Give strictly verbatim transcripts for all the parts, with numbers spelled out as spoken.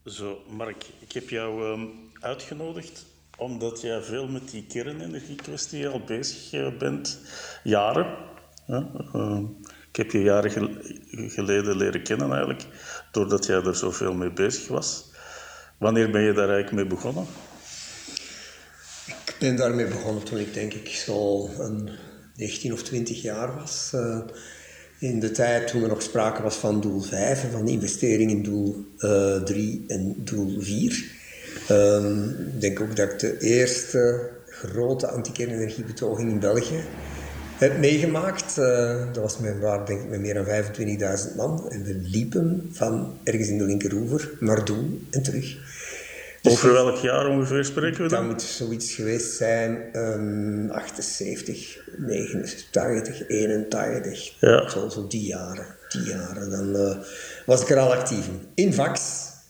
Zo, Mark, ik heb jou ehm, uitgenodigd omdat jij veel met die kernenergie-kwestie al bezig eh, bent, jaren. Hè? Ehm, ik heb je jaren gel- geleden leren kennen eigenlijk, doordat jij er zoveel mee bezig was. Wanneer ben je daar eigenlijk mee begonnen? Ik ben daarmee begonnen toen ik denk ik zo een negentien of twintig jaar was. Uh, in de tijd toen er nog sprake was van doel vijf en van investering in doel uh, drie en doel vier. Uh, ik denk ook dat ik de eerste grote anti-kernenergiebetoging in België heb meegemaakt. Uh, dat was met, waar, denk ik, met meer dan vijfentwintigduizend man. En we liepen van ergens in de linkeroever naar Doel en terug. Dus over welk jaar ongeveer spreken we dan? Dat moet zoiets geweest zijn, um, achtenzeventig, negenentachtig, eenentachtig, ja. zo, zo die jaren. Die jaren, dan uh, was ik er al actief in. In V A X,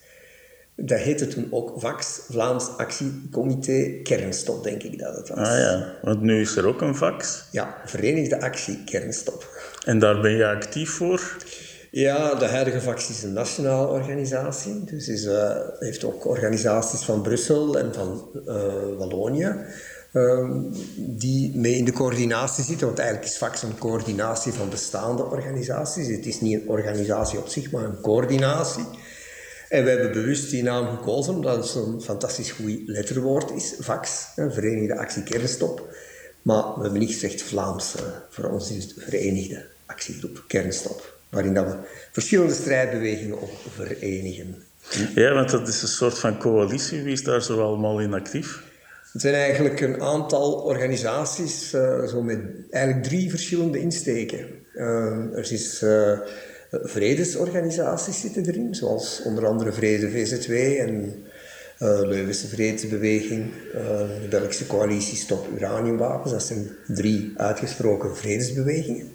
dat heette toen ook V A X, Vlaams Actiecomité Kernstop, denk ik dat het was. Ah ja, want nu is er ook een V A X. Ja, Verenigde Actie Kernstop. En daar ben je actief voor? Ja, de huidige V A X is een nationale organisatie. Dus is, uh, heeft ook organisaties van Brussel en van uh, Wallonië uh, die mee in de coördinatie zitten. Want eigenlijk is V A X een coördinatie van bestaande organisaties. Het is niet een organisatie op zich, maar een coördinatie. En we hebben bewust die naam gekozen omdat het zo'n fantastisch goed letterwoord is. V A X, Verenigde Actie Kernstop. Maar we hebben niet gezegd Vlaams. Uh, voor ons is het Verenigde Actiegroep Kernstop. Waarin dat we verschillende strijdbewegingen op verenigen. Ja, want dat is een soort van coalitie. Wie is daar zo allemaal in actief? Het zijn eigenlijk een aantal organisaties, uh, zo met eigenlijk drie verschillende insteken. Uh, er is uh, vredesorganisaties zitten erin, zoals onder andere Vrede V Z W en uh, Leuvense Vredesbeweging, uh, de Belgische coalitie Stop Uraniumwapens. Dat zijn drie uitgesproken vredesbewegingen.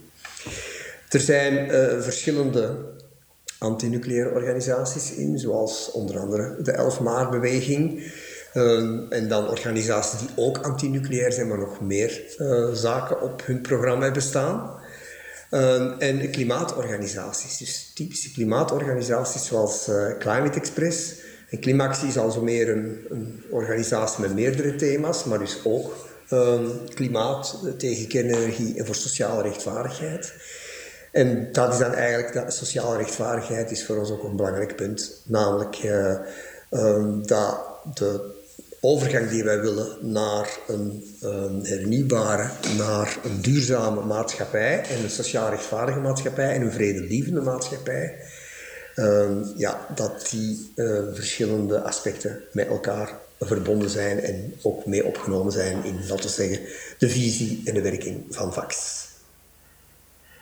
Er zijn uh, verschillende antinucleaire organisaties in, zoals onder andere de elf maart-beweging. Uh, en dan organisaties die ook antinucleair zijn, maar nog meer uh, zaken op hun programma hebben staan. Uh, en klimaatorganisaties, dus typische klimaatorganisaties zoals uh, Climate Express. En Climaxie is al zo meer een, een organisatie met meerdere thema's, maar dus ook uh, klimaat tegen kernenergie en voor sociale rechtvaardigheid. En dat is dan eigenlijk, dat sociale rechtvaardigheid is voor ons ook een belangrijk punt. Namelijk uh, um, dat de overgang die wij willen naar een, een hernieuwbare, naar een duurzame maatschappij en een sociaal rechtvaardige maatschappij en een vredelievende maatschappij, um, ja, dat die uh, verschillende aspecten met elkaar verbonden zijn en ook mee opgenomen zijn in, laten we zeggen, de visie en de werking van V A X.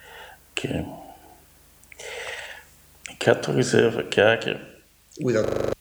Oké. Okay. Ik ga toch eens even kijken. Hoe dat